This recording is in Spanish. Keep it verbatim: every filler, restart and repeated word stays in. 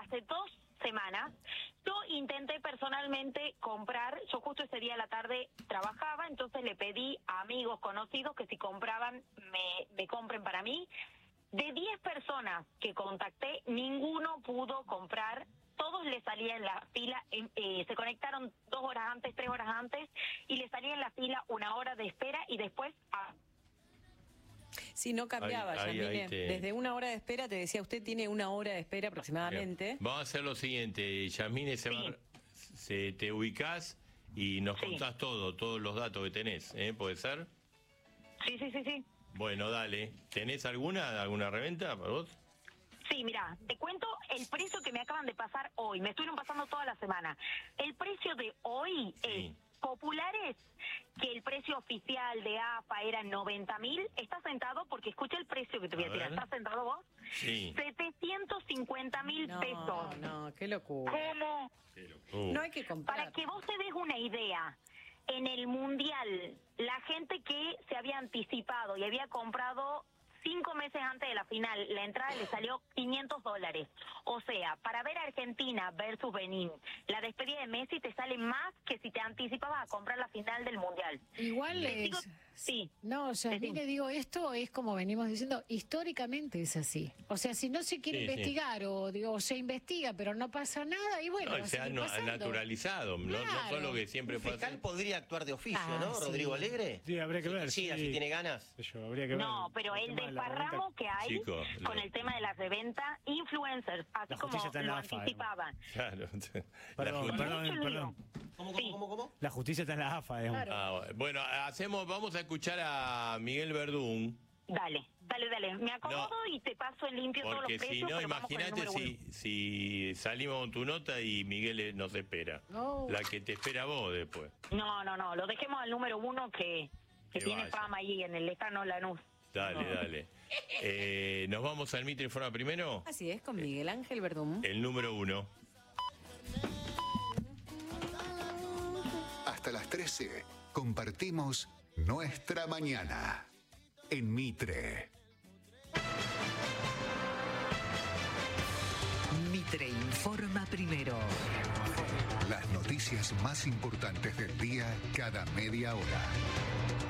hace dos semanas, yo intenté personalmente comprar, yo justo ese día a la tarde trabajaba, entonces le pedí a amigos conocidos que si compraban, me, me compren para mí. De diez personas que contacté, ninguno pudo comprar, todos le salían en la fila, eh, se conectaron dos horas antes, tres horas antes, y le salía en la fila una hora de espera y después... Ah, Sí, no cambiaba, Ahí- ahí- Yasmine. ahí te- Desde una hora de espera, te decía, usted tiene una hora de espera aproximadamente. Bien. Vamos a hacer lo siguiente, Yasmine, se, Sí. va- se te ubicás y nos Sí. contás todo, todos los datos que tenés, ¿eh? ¿Puede ser? sí, sí, sí, sí. Bueno, dale. ¿Tenés alguna, alguna reventa para vos? Sí, mira, te cuento el precio que me acaban de pasar hoy. Me estuvieron pasando toda la semana. El precio de hoy Sí. es Populares, que el precio oficial de A F A era noventa mil. ¿Estás sentado? Porque escucha el precio que te voy a, A tirar. ver. ¿Estás sentado vos? Sí. setecientos cincuenta mil No, pesos. no, qué locura. ¿Cómo? Uh, No hay que comprar. Para que vos te des una idea, en el Mundial, la gente que se había anticipado y había comprado cinco meses antes de la final, la entrada le salió quinientos dólares. O sea, para ver a Argentina versus Benín, la despedida de Messi te sale más que si te anticipabas a comprar la final del Mundial. Igual Te digo- es... sí. No, Yasmine, digo, esto es como venimos diciendo, históricamente es así. O sea, si no se quiere Sí, investigar o digo o se investiga, pero no pasa nada, y bueno, no, va a se ha seguir no- pasando. naturalizado, no, no Claro. solo que siempre Un fue fiscal así. podría actuar de oficio, Ah, ¿no? sí. Rodrigo Alegre. Sí, habría que ver. Sí, sí. si tiene ganas. Yo, habría que ver. No, pero el tema de la desparramo reventa. que hay Chico, con lo- el tema de la reventa, influencers, así La como justicia está en lo la A F A, anticipaban. Claro. Perdón, La- perdón, Mucho perdón. ¿Cómo, Sí. cómo, cómo, cómo? La justicia está en la A F A, digamos. Claro. Ah, bueno, hacemos, vamos a escuchar a Miguel Verdún, Dale, dale, dale. Me acomodo No. y te paso en limpio todos los porque precios. si no, pero vamos con el imagínate número si, si salimos con tu nota y Miguel eh, nos espera. No. La que te espera vos después. uno. No, no, no, lo dejemos al número uno que, que Que tiene vaya. fama ahí en el Lejano Lanús. Dale, dale. Eh, ¿Nos vamos al Mitre Informa primero? Así es, con Miguel Ángel Verdún. El número uno. Hasta las trece compartimos nuestra mañana en Mitre. Mitre informa primero. Las noticias más importantes del día cada media hora.